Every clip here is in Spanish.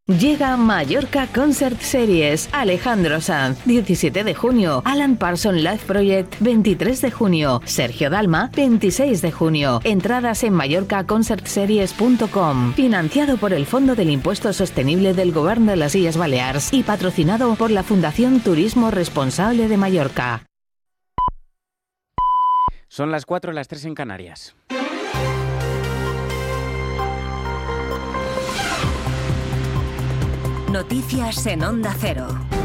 Llega Mallorca Concert Series. Alejandro Sanz, 17 de junio. Alan Parsons Live Project, 23 de junio. Sergio Dalma, 26 de junio. Entradas en mallorcaconcertseries.com. Financiado por el Fondo del Impuesto Sostenible del Gobierno de las Illes Balears y patrocinado por la Fundación Turismo Responsable de Mallorca. Son las 4, las 3 en Canarias. Noticias en Onda Cero.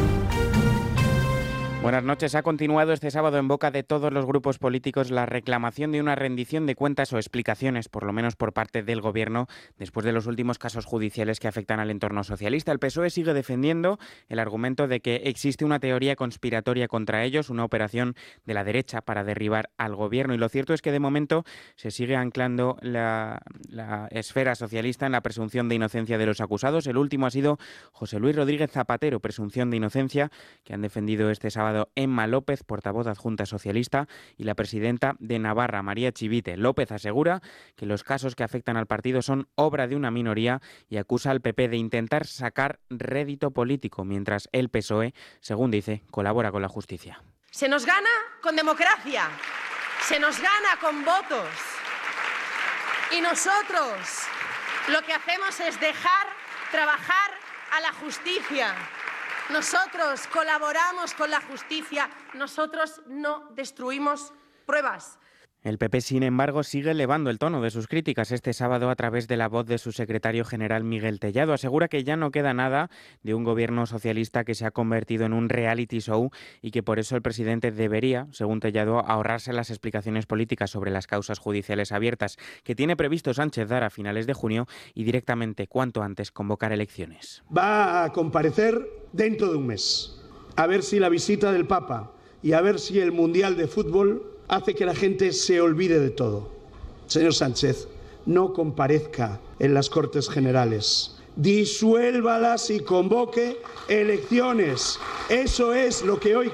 Buenas noches. Ha continuado este sábado en boca de todos los grupos políticos la reclamación de una rendición de cuentas o explicaciones, por lo menos por parte del Gobierno, después de los últimos casos judiciales que afectan al entorno socialista. El PSOE sigue defendiendo el argumento de que existe una teoría conspiratoria contra ellos, una operación de la derecha para derribar al Gobierno. Y lo cierto es que de momento se sigue anclando la esfera socialista en la presunción de inocencia de los acusados. El último ha sido José Luis Rodríguez Zapatero, presunción de inocencia, que han defendido este sábado Emma López, portavoz adjunta socialista, y la presidenta de Navarra, María Chivite. López asegura que los casos que afectan al partido son obra de una minoría y acusa al PP de intentar sacar rédito político, mientras el PSOE, según dice, colabora con la justicia. Se nos gana con democracia, se nos gana con votos. Y nosotros lo que hacemos es dejar trabajar a la justicia. Nosotros colaboramos con la justicia, nosotros no destruimos pruebas. El PP, sin embargo, sigue elevando el tono de sus críticas este sábado a través de la voz de su secretario general Miguel Tellado. Asegura que ya no queda nada de un gobierno socialista que se ha convertido en un reality show y que por eso el presidente debería, según Tellado, ahorrarse las explicaciones políticas sobre las causas judiciales abiertas que tiene previsto Sánchez dar a finales de junio y directamente, cuanto antes, convocar elecciones. Va a comparecer dentro de un mes, a ver si la visita del Papa y a ver si el Mundial de Fútbol hace que la gente se olvide de todo. Señor Sánchez, no comparezca en las Cortes Generales. Disuélvalas y convoque elecciones. Eso es lo que hoy